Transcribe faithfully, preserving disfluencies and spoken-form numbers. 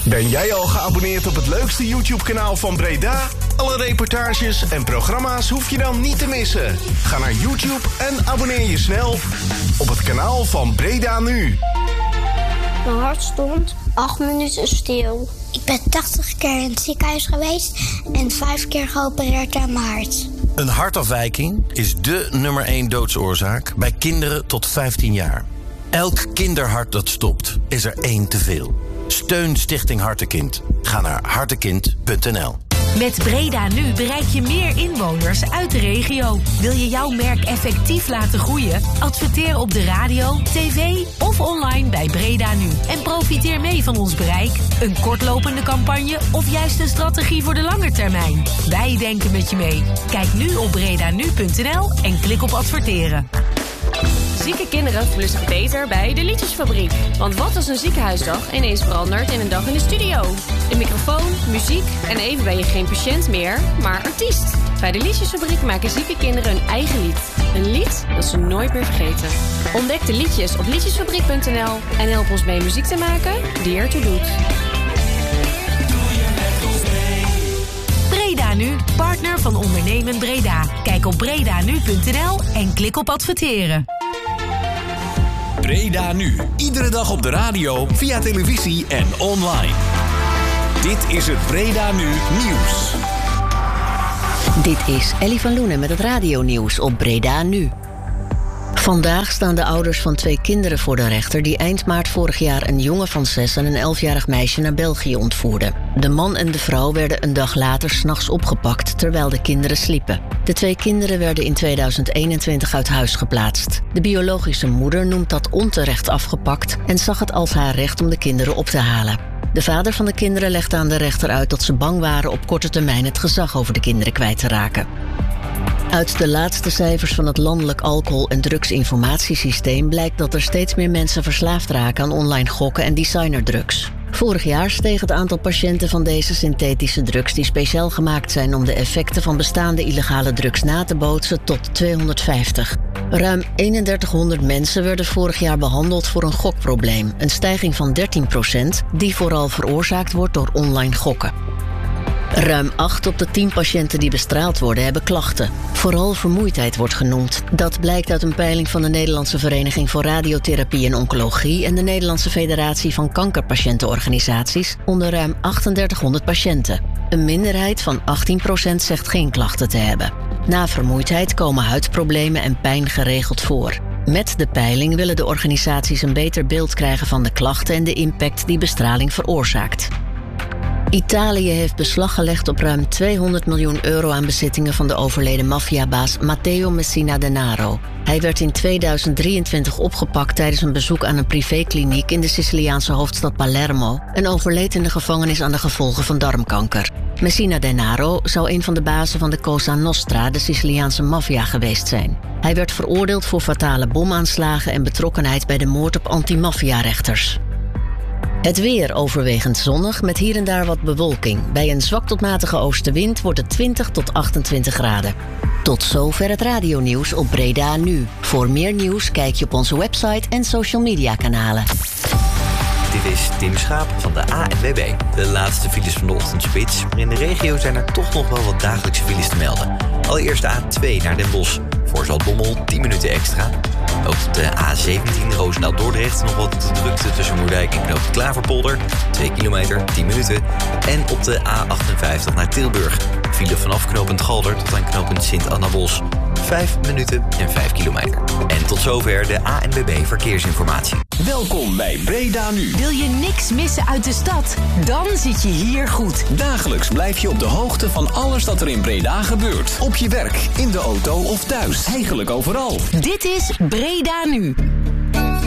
Ben jij al geabonneerd op het leukste YouTube-kanaal van Breda? Alle reportages en programma's hoef je dan niet te missen. Ga naar YouTube en abonneer je snel op het kanaal van Breda Nu. Mijn hart stond acht minuten stil. Ik ben tachtig keer in het ziekenhuis geweest en vijf keer geopereerd aan mijn hart. Een hartafwijking is dé nummer één doodsoorzaak bij kinderen tot vijftien jaar. Elk kinderhart dat stopt, is er één te veel. Steun Stichting Hartekind. Ga naar hartekind punt n l. Met Breda Nu bereik je meer inwoners uit de regio. Wil je jouw merk effectief laten groeien? Adverteer op de radio, tv of online bij Breda Nu. En profiteer mee van ons bereik. Een kortlopende campagne of juist een strategie voor de lange termijn. Wij denken met je mee. Kijk nu op breda nu punt n l en klik op adverteren. Zieke kinderen voelen zich beter bij de Liedjesfabriek. Want wat als een ziekenhuisdag ineens verandert in een dag in de studio? De microfoon, muziek en even ben je geen patiënt meer, maar artiest. Bij de Liedjesfabriek maken zieke kinderen hun eigen lied. Een lied dat ze nooit meer vergeten. Ontdek de liedjes op liedjesfabriek punt n l en help ons mee muziek te maken die ertoe doet. Breda Nu, partner van Ondernemen Breda. Kijk op breda nu punt n l en klik op adverteren. Breda Nu. Iedere dag op de radio, via televisie en online. Dit is het Breda Nu Nieuws. Dit is Ellie van Loenen met het radionieuws op Breda Nu. Vandaag staan de ouders van twee kinderen voor de rechter die eind maart vorig jaar een jongen van zes en een elfjarig meisje naar België ontvoerden. De man en de vrouw werden een dag later 's nachts opgepakt terwijl de kinderen sliepen. De twee kinderen werden in tweeduizend eenentwintig uit huis geplaatst. De biologische moeder noemt dat onterecht afgepakt en zag het als haar recht om de kinderen op te halen. De vader van de kinderen legde aan de rechter uit dat ze bang waren op korte termijn het gezag over de kinderen kwijt te raken. Uit de laatste cijfers van het landelijk alcohol- en drugsinformatiesysteem blijkt dat er steeds meer mensen verslaafd raken aan online gokken en designerdrugs. Vorig jaar steeg het aantal patiënten van deze synthetische drugs die speciaal gemaakt zijn om de effecten van bestaande illegale drugs na te bootsen tot tweehonderdvijftig. Ruim drieëndertighonderd mensen werden vorig jaar behandeld voor een gokprobleem, een stijging van dertien procent die vooral veroorzaakt wordt door online gokken. Ruim acht op de tien patiënten die bestraald worden hebben klachten. Vooral vermoeidheid wordt genoemd. Dat blijkt uit een peiling van de Nederlandse Vereniging voor Radiotherapie en Oncologie en de Nederlandse Federatie van Kankerpatiëntenorganisaties onder ruim achtendertighonderd patiënten. Een minderheid van achttien procent zegt geen klachten te hebben. Na vermoeidheid komen huidproblemen en pijn geregeld voor. Met de peiling willen de organisaties een beter beeld krijgen van de klachten en de impact die bestraling veroorzaakt. Italië heeft beslag gelegd op ruim tweehonderd miljoen euro aan bezittingen van de overleden maffiabaas Matteo Messina Denaro. Hij werd in tweeduizend drieëntwintig opgepakt tijdens een bezoek aan een privékliniek in de Siciliaanse hoofdstad Palermo en overleed in de gevangenis aan de gevolgen van darmkanker. Messina Denaro zou een van de bazen van de Cosa Nostra, de Siciliaanse maffia, geweest zijn. Hij werd veroordeeld voor fatale bomaanslagen en betrokkenheid bij de moord op anti-maffia-rechters. Het weer overwegend zonnig met hier en daar wat bewolking. Bij een zwak tot matige oostenwind wordt het twintig tot achtentwintig graden. Tot zover het radionieuws op Breda Nu. Voor meer nieuws kijk je op onze website en social media kanalen. Dit is Tim Schaap van de A N W B. De laatste files van de ochtendspits. Maar in de regio zijn er toch nog wel wat dagelijkse files te melden. Allereerst A twee naar Den Bosch. Voor Zaltbommel tien minuten extra. Ook op de A zeventien Roosendaal-Dordrecht nog wat drukte tussen Moerdijk en Knoop Klaverpolder. twee kilometer, tien minuten. En op de A achtenvijftig naar Tilburg. File vanaf knooppunt Galder tot aan knooppunt Sint-Annabos. vijf minuten en vijf kilometer. En tot zover de A N W B Verkeersinformatie. Welkom bij Breda Nu. Wil je niks missen uit de stad? Dan zit je hier goed. Dagelijks blijf je op de hoogte van alles dat er in Breda gebeurt. Op je werk, in de auto of thuis. Eigenlijk overal. Dit is Breda Nu.